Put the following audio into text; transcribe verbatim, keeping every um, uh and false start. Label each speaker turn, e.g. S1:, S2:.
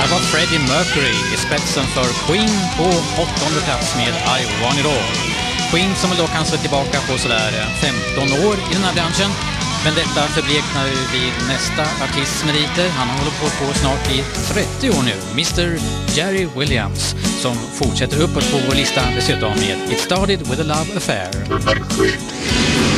S1: var Freddie Mercury i spetsen för Queen på åttonde plats med I Want It All. Queen som då kanske är tillbaka på sådär femton år i den här branschen. Men detta förbleknar ju vid nästa artists meriter. Han har hållit på, på snart i trettio år nu. mister Jerry Williams som fortsätter uppåt på vår lista dessutom med It Started With A Love Affair.